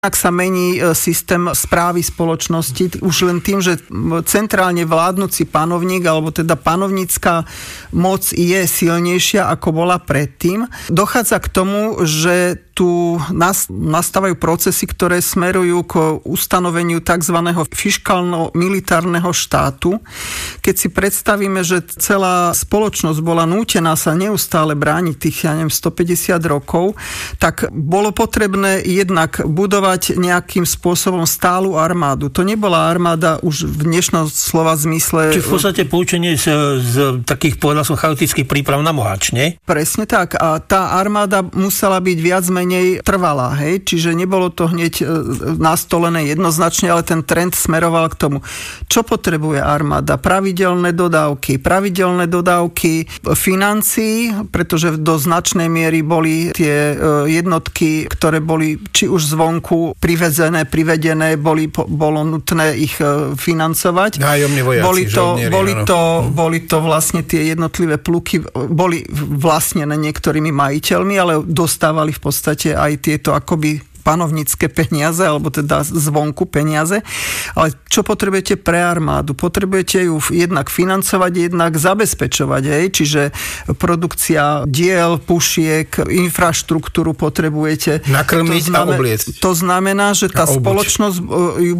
Ak sa mení systém správy spoločnosti, už len tým, že centrálne vládnuci panovník, alebo teda panovnícka moc je silnejšia, ako bola predtým, dochádza k tomu, že tu nastávajú procesy, ktoré smerujú k ustanoveniu tzv. Fiškálno-militárneho štátu. Keď si predstavíme, že celá spoločnosť bola nútená sa neustále brániť tých, 150 rokov, tak bolo potrebné jednak budovať nejakým spôsobom stálu armádu. To nebola armáda už v dnešnom slova zmysle. Čiže v podstate poučenie z takých, povedal som, chaotických príprav na Moháč, nie? Presne tak. A tá armáda musela byť viac menej trvalá, hej? Čiže nebolo to hneď nastolené jednoznačne, ale ten trend smeroval k tomu. Čo potrebuje armáda? Pravidelné dodávky financií, pretože do značnej miery boli tie jednotky, ktoré boli či už zvonku privedené, bolo nutné ich financovať. Nájomní vojaci, boli to vlastne tie jednotlivé pluky, boli vlastnené niektorými majiteľmi, ale dostávali v podstate aj tieto akoby panovnícke peniaze, alebo teda zvonku peniaze. Ale čo potrebujete pre armádu? Potrebujete ju jednak financovať, jednak zabezpečovať. Čiže produkcia diel, pušiek, infraštruktúru potrebujete. Nakrmiť a obliecť. To znamená, že tá spoločnosť ju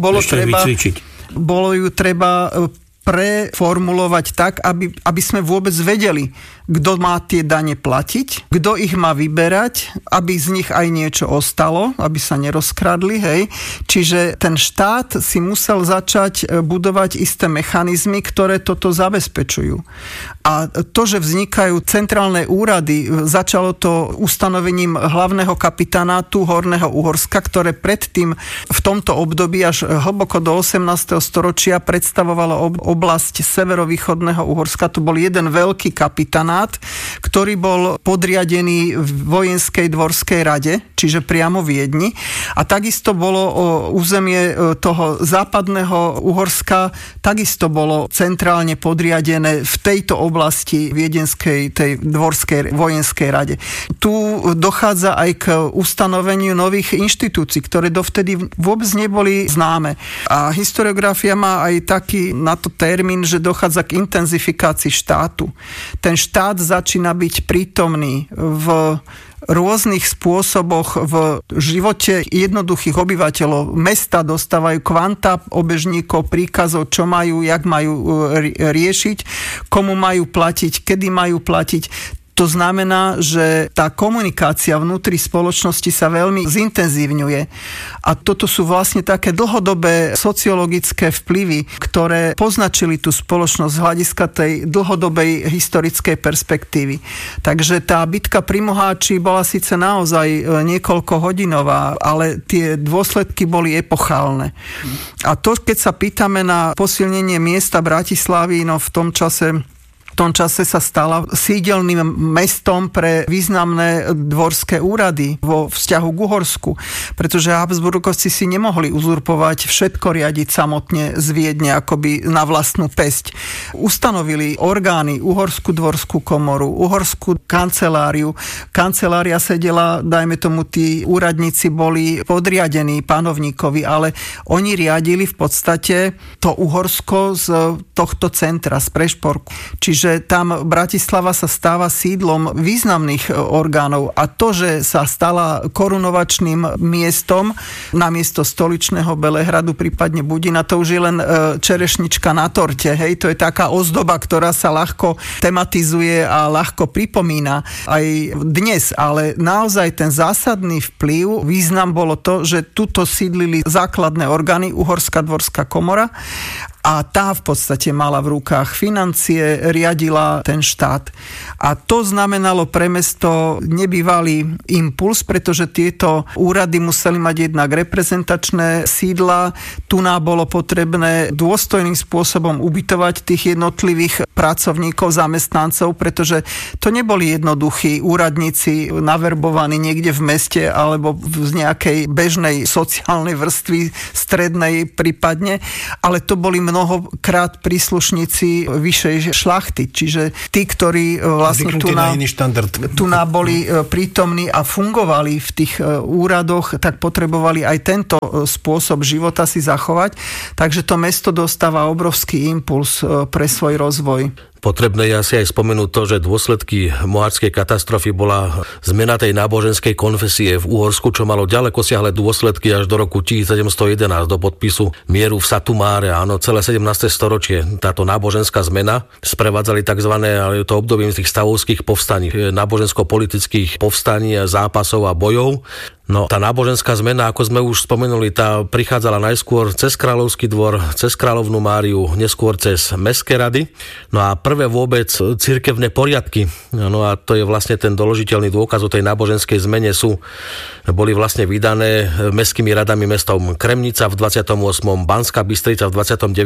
bolo ju treba preformulovať tak, aby sme vôbec vedeli, kto má tie dane platiť, kto ich má vyberať, aby z nich aj niečo ostalo, aby sa nerozkradli, hej. Čiže ten štát si musel začať budovať isté mechanizmy, ktoré toto zabezpečujú. A to, že vznikajú centrálne úrady, začalo to ustanovením hlavného kapitánátu Horného Uhorska, ktoré predtým v tomto období až hlboko do 18. storočia predstavovalo oblasť severovýchodného Uhorska. To bol jeden veľký kapitánát, ktorý bol podriadený vojenskej dvorskej rade, čiže priamo v Viedni. A takisto bolo územie toho západného Uhorska, takisto bolo centrálne podriadené v tejto oblasti viedenskej, tej dvorskej vojenskej rade. Tu dochádza aj k ustanoveniu nových inštitúcií, ktoré dovtedy vôbec neboli známe. A historiografia má aj taký na to termín, že dochádza k intenzifikácii štátu. Ten štát začína byť prítomný v rôznych spôsoboch v živote jednoduchých obyvateľov. Mesta dostávajú kvanta obežníkov, príkazov, čo majú, jak majú riešiť, komu majú platiť, kedy majú platiť. To znamená, že tá komunikácia vnútri spoločnosti sa veľmi zintenzívňuje. A toto sú vlastne také dlhodobé sociologické vplyvy, ktoré poznačili tú spoločnosť z hľadiska tej dlhodobej historickej perspektívy. Takže tá bitka pri Moháči bola síce naozaj niekoľkohodinová, ale tie dôsledky boli epochálne. A to, keď sa pýtame na posilnenie miesta Bratislavy, no v tom čase sa stala sídelným mestom pre významné dvorské úrady vo vzťahu k Uhorsku, pretože Habsburgovci si nemohli uzurpovať všetko riadiť samotne z Viedne akoby na vlastnú päsť. Ustanovili orgány, Uhorskú dvorskú komoru, Uhorskú kanceláriu. Kancelária sedela, dajme tomu, tí úradníci boli podriadení panovníkovi, ale oni riadili v podstate to Uhorsko z tohto centra, z Prešporku. Čiže tam Bratislava sa stáva sídlom významných orgánov a to, že sa stala korunovačným miestom namiesto stoličného Belehradu, prípadne Budina, to už je len čerešnička na torte. Hej? To je taká ozdoba, ktorá sa ľahko tematizuje a ľahko pripomína aj dnes, ale naozaj ten zásadný vplyv, význam bolo to, že tuto sídlili základné orgány, Uhorská dvorská komora, a tá v podstate mala v rukách financie, riadila ten štát. A to znamenalo pre mesto nebývalý impuls, pretože tieto úrady museli mať jednak reprezentačné sídla. Tu nám bolo potrebné dôstojným spôsobom ubytovať tých jednotlivých pracovníkov, zamestnancov, pretože to neboli jednoduchí úradníci naverbovaní niekde v meste alebo z nejakej bežnej sociálnej vrstvy, strednej prípadne, ale to boli mnohokrát príslušníci vyššej šlachty, čiže tí, ktorí vlastne tu boli prítomní a fungovali v tých úradoch, tak potrebovali aj tento spôsob života si zachovať. Takže to mesto dostáva obrovský impuls pre svoj rozvoj. Potrebné je asi aj spomenúť to, že dôsledky moháčskej katastrofy bola zmena tej náboženskej konfesie v Uhorsku, čo malo ďaleko siahle dôsledky až do roku 1711, do podpisu mieru v Satumáre. Áno, celé 17. storočie táto náboženská zmena sprevádzali tzv. Ale to obdobím tých stavovských povstaní, nábožensko-politických povstaní, zápasov a bojov. No, tá náboženská zmena, ako sme už spomenuli, tá prichádzala najskôr cez Kráľovský dvor, cez Kráľovnú Máriu, neskôr cez mestské rady. No a prvé vôbec cirkevné poriadky, no a to je vlastne ten doložiteľný dôkaz o tej náboženskej zmene, boli vlastne vydané mestskými radami mestom Kremnica v 28., Banská Bystrica v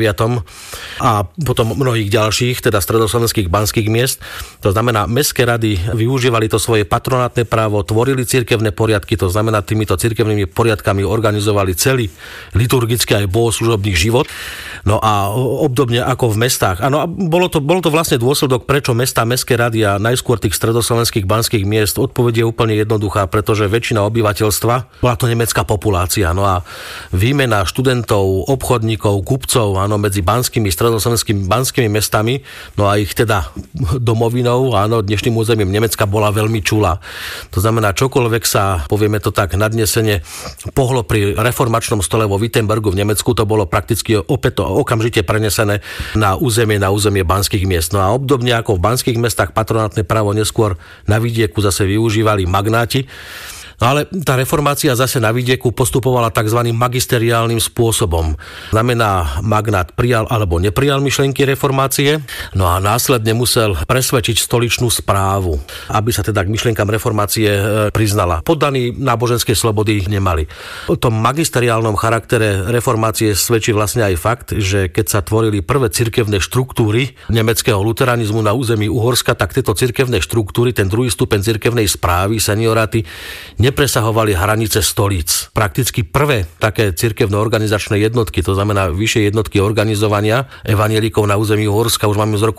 29. a potom mnohých ďalších, teda stredoslovenských banských miest. To znamená, mestské rady využívali to svoje patronátne právo, tvorili cirkevné poriadky, to znamená, týmito cirkevnými poriadkami organizovali celý liturgický aj bohoslužobný život. No a obdobne ako v mestách. Áno, a bolo to vlastne dôsledok, prečo mestá, mestské rady a najskôr tých stredoslovenských banských miest. Odpoveď je úplne jednoduchá, pretože väčšina obyvateľstva bola to nemecká populácia. No a výmena študentov, obchodníkov, kupcov, áno, medzi banskými, stredoslovenskými banskými mestami, no a ich teda domovinou, áno, dnešným územím Nemecka bola veľmi čulá. To znamená, čokoľvek sa, povieme to tak nadnesene, pohlo pri reformačnom stole vo Wittenbergu v Nemecku, to bolo prakticky okamžite prenesené na územie banských miest. No a obdobne ako v banských mestách patronátne právo neskôr na vidieku zase využívali magnáti. No ale tá reformácia zase na vidieku postupovala tzv. Magisteriálnym spôsobom. Znamená, magnát prijal alebo neprijal myšlienky reformácie, no a následne musel presvedčiť stoličnú správu, aby sa teda k myšlienkam reformácie priznala. Poddaní náboženskej slobody nemali. O tom magisteriálnom charaktere reformácie svedčí vlastne aj fakt, že keď sa tvorili prvé cirkevné štruktúry nemeckého luteranizmu na území Uhorska, tak tieto cirkevné štruktúry, ten druhý stupeň cirkevnej správy, senioráty, nepresahovali hranice stolíc. Prakticky prvé také cirkevno organizačné jednotky, to znamená vyššie jednotky organizovania evanjelikov na území Uhorska, už máme z roku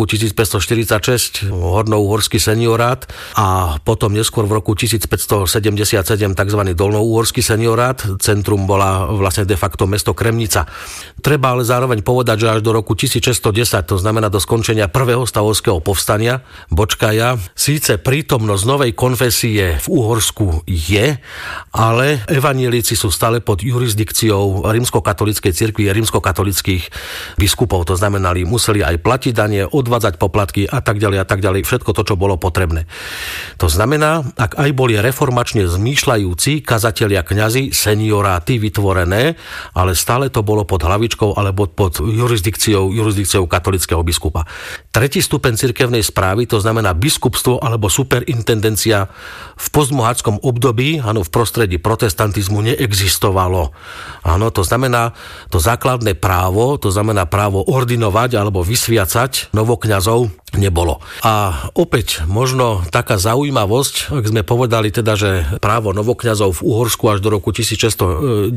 1546 horno-uhorský seniorát a potom neskôr v roku 1577 tzv. Dolno-uhorský seniorát. Centrum bola vlastne de facto mesto Kremnica. Treba ale zároveň povedať, že až do roku 1610, to znamená do skončenia prvého stavovského povstania Bočkaja, síce prítomnosť novej konfesie v Uhorsku je, ale evanjelíci sú stále pod jurisdikciou rímskokatolíckej cirkvi a rímskokatolíckych biskupov. To znamená, museli aj platiť dane, odvádzať poplatky a tak ďalej, všetko to, čo bolo potrebné. To znamená, ak aj boli reformačne zmýšľajúci kazatelia kňazi, senioráty vytvorené, ale stále to bolo pod hlavičkou alebo pod jurisdikciou katolického biskupa. Tretí stupeň cirkevnej správy, to znamená biskupstvo alebo superintendencia v postmoháčskom období, áno, v prostredí protestantizmu neexistovalo. Áno, to znamená, to základné právo, to znamená právo ordinovať alebo vysviacať novokňazov nebolo. A opäť možno taká zaujímavosť, ak sme povedali teda, že právo novokňazov v Uhorsku až do roku 1610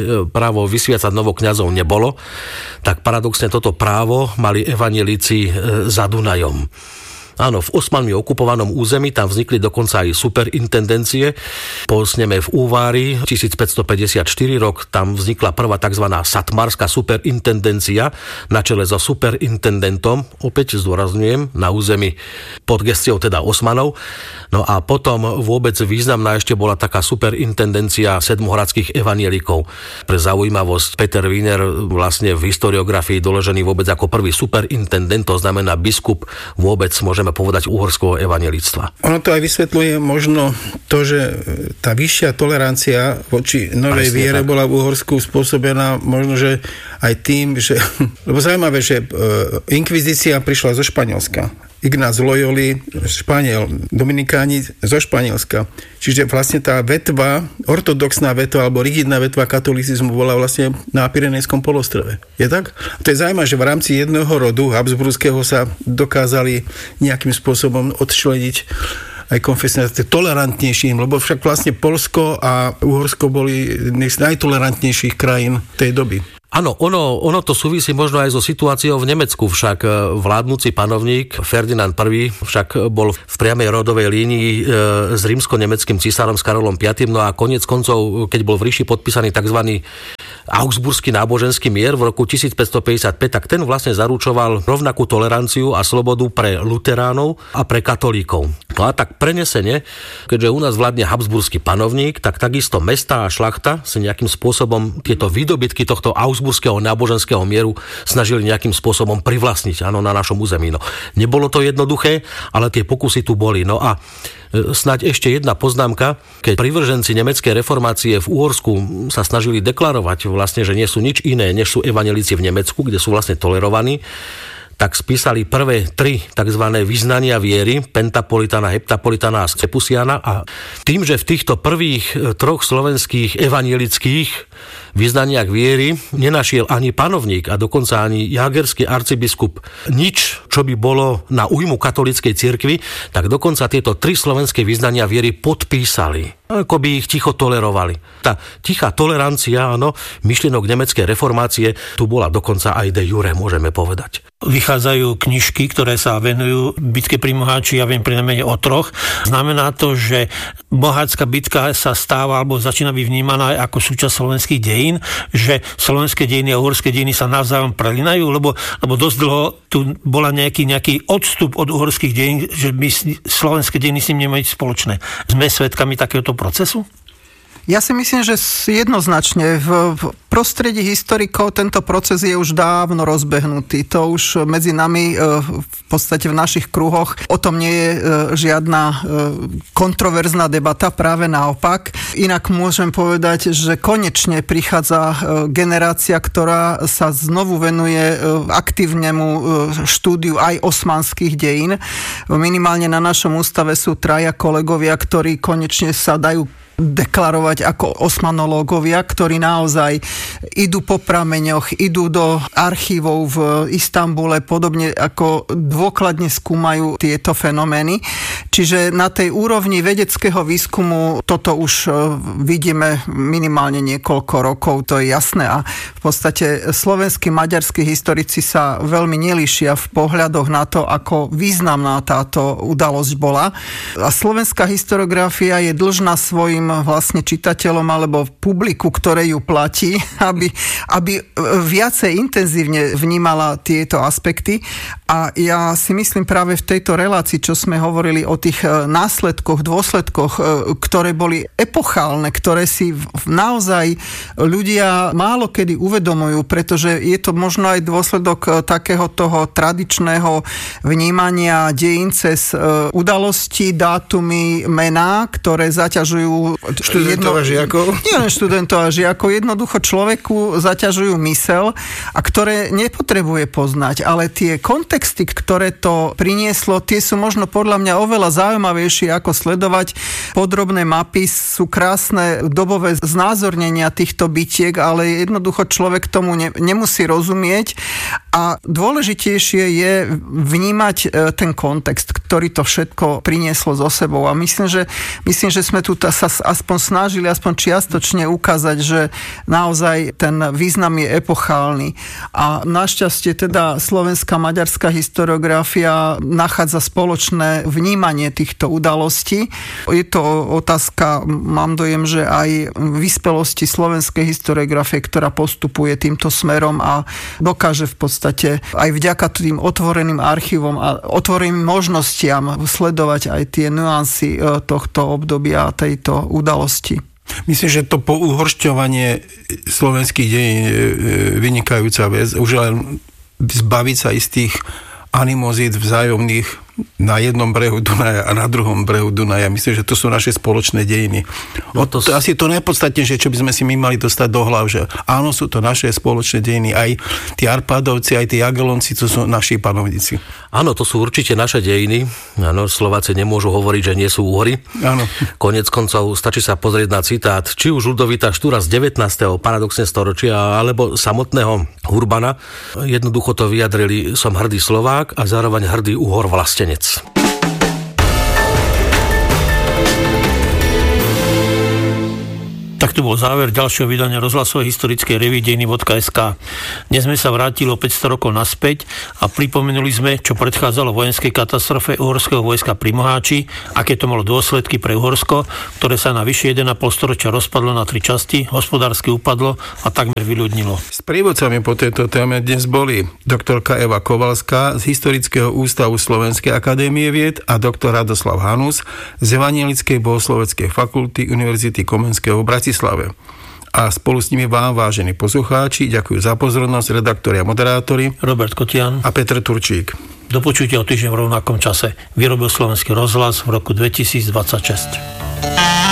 právo vysviacať novokňazov nebolo, tak paradoxne toto právo mali evanjelíci za Dunajom. Áno, v osmanmi okupovanom území tam vznikli dokonca aj superintendencie. Posneme v Úvári 1554 rok, tam vznikla prvá tzv. Satmárska superintendencia na čele so superintendentom, opäť zdôrazňujem, na území pod gestiou teda Osmanov. No a potom vôbec významná ešte bola taká superintendencia sedmohradských evanjelikov. Pre zaujímavosť, Peter Wiener vlastne v historiografii doložený vôbec ako prvý superintendent, to znamená biskup vôbec, môžeme povedať, uhorského evanjelictva. Ono to aj vysvetľuje možno to, že tá vyššia tolerancia voči novej viere bola v Uhorsku spôsobená možno, že aj tým, že lebo zaujímavé, že inkvizícia prišla zo Španielska. Ignác Loyoli, Španiel, Dominikáni zo Španielska. Čiže vlastne tá vetva, ortodoxná vetva alebo rigidná vetva katolicizmu bola vlastne na Pyrenejskom polostrove. Je tak? A to je zaujímavé, že v rámci jedného rodu Habsburského sa dokázali nejakým spôsobom odčleniť aj konfesne tolerantnejším, lebo však vlastne Poľsko a Uhorsko boli jedných z najtolerantnejších krajín tej doby. Áno, ono to súvisí možno aj so situáciou v Nemecku, však vládnúci panovník Ferdinand I však bol v priamej rodovej línii s rímsko-nemeckým císarom s Karolom V. No a koniec koncov, keď bol v ríši podpísaný tzv. Augsburský náboženský mier v roku 1555, tak ten vlastne zaručoval rovnakú toleranciu a slobodu pre luteránov a pre katolíkov. No a tak prenesene, keďže u nás vládne habsburský panovník, tak takisto mestá a šlachta si nejakým spôsobom tieto výdobytky tohto augsburského náboženského mieru snažili nejakým spôsobom privlastniť, áno, na našom území. No, nebolo to jednoduché, ale tie pokusy tu boli. No a snáď ešte jedna poznámka, keď privrženci nemeckej reformácie v Uhorsku sa snažili deklarovať vlastne, že nie sú nič iné, než sú evanjelíci v Nemecku, kde sú vlastne tolerovaní, tak spísali prvé 3 tzv. Vyznania viery, pentapolitana, heptapolitana a scepusiana, a tým, že v týchto prvých 3 slovenských evanjelických vyznaniach viery nenašiel ani panovník a dokonca ani jágerský arcibiskup nič, čo by bolo na újmu katolíckej cirkvi, tak dokonca tieto 3 slovenské vyznania viery podpísali. Ako by ich ticho tolerovali. Tá tichá tolerancia, áno, myšlienok nemeckej reformácie tu bola dokonca aj de jure, môžeme povedať. Vychádzajú knižky, ktoré sa venujú bitke pri Moháči, ja viem pri najmenej o 3. Znamená to, že Moháčska bitka sa stáva alebo začína byť vnímaná ako súčasť slovenských dejín, že slovenské dejiny a uhorské dejiny sa navzájom prelinajú, lebo dosť dlho tu bola nejaký odstup od uhorských dejín, že my slovenské dejiny s ním nemajú spoločné. Sme svedkami takéhoto procesu? Ja si myslím, že jednoznačne v prostredí historikov tento proces je už dávno rozbehnutý. To už medzi nami v podstate v našich kruhoch o tom nie je žiadna kontroverzná debata, práve naopak. Inak môžem povedať, že konečne prichádza generácia, ktorá sa znovu venuje aktívnemu štúdiu aj osmanských dejín. Minimálne na našom ústave sú 3 kolegovia, ktorí konečne sa dajú deklarovať ako osmanológovia, ktorí naozaj idú po prameňoch, idú do archívov v Istanbule, podobne ako dôkladne skúmajú tieto fenomény. Čiže na tej úrovni vedeckého výskumu toto už vidíme minimálne niekoľko rokov, to je jasné. A v podstate slovenskí, maďarskí historici sa veľmi nelíšia v pohľadoch na to, ako významná táto udalosť bola. A slovenská historiografia je dlžná svojim vlastne čitateľom alebo publiku, ktoré ju platí, aby viacej intenzívne vnímala tieto aspekty. A ja si myslím práve v tejto relácii, čo sme hovorili o tých následkoch, dôsledkoch, ktoré boli epochálne, ktoré si naozaj ľudia málo kedy uvedomujú, pretože je to možno aj dôsledok takého toho tradičného vnímania dejín cez udalosti, dátumy, mená, ktoré zaťažujú študentov a žiakov. Nie len študentov a žiakov, jednoducho človeku zaťažujú mysel a ktoré nepotrebuje poznať, ale tie kontexty, ktoré to prinieslo, tie sú možno podľa mňa oveľa zaujímavejšie ako sledovať podrobné mapy, sú krásne dobové znázornenia týchto bitiek, ale jednoducho človek tomu nemusí rozumieť a dôležitejšie je vnímať ten kontext, ktorý to všetko prinieslo so sebou a myslím, že sme tu sa aspoň snažili, aspoň čiastočne ukázať, že naozaj ten význam je epochálny. A našťastie teda slovenská, maďarská historiografia nachádza spoločné vnímanie týchto udalostí. Je to otázka, mám dojem, že aj vyspelosti slovenskej historiografie, ktorá postupuje týmto smerom a dokáže v podstate aj vďaka tým otvoreným archívom a otvoreným možnostiam sledovať aj tie nuancy tohto obdobia a tejto udalosti. Myslím, že to pouhoršťovanie slovenských dejín je vynikajúca vec. Už len zbaviť sa istých animozít vzájomných na jednom brehu Dunaja a na druhom brehu Dunaja. Myslím, že to sú naše spoločné dejiny. To asi to najpodstatnejšie, čo by sme si my mali dostať do hlav, že áno, sú to naše spoločné dejiny. Aj tí Arpádovci, aj tí Jagellonci, to sú naši panovníci. Áno, to sú určite naše dejiny. Áno, Slováci nemôžu hovoriť, že nie sú Uhori. Áno. Konec koncov stačí sa pozrieť na citát, či už Ľudovita Štúra z 19. paradoxne storočia, alebo samotného Urbana. Jednoducho to vyjadrili: som hrdý Slovák a zároveň hrdý Uhor vlastenec. tu bol záver ďalšieho vydania rozhlasovej historickej revue dejiny.sk. Dnes sme sa vrátili o 500 rokov naspäť a pripomenuli sme, čo predchádzalo vojenskej katastrofe uhorského vojska pri Moháči, aké to malo dôsledky pre Uhorsko, ktoré sa na vyššie 1,5 storočia rozpadlo na 3 časti, hospodársky upadlo a takmer vyľudnilo. S prívodcami po tejto téme dnes boli doktorka Eva Kovalská z Historického ústavu Slovenskej akadémie vied a doktor Radoslav Hanus z Evangelickej bohosloveckej fakulty Univerzity Komenského v Bratislave. A spolu s nimi vám, vážení poslucháči, ďakujú za pozornosť redaktori a moderátori Robert Kotian a Petr Turčík. Do počutia o týždeň v rovnakom čase. Vyrobil Slovenský rozhlas v roku 2026.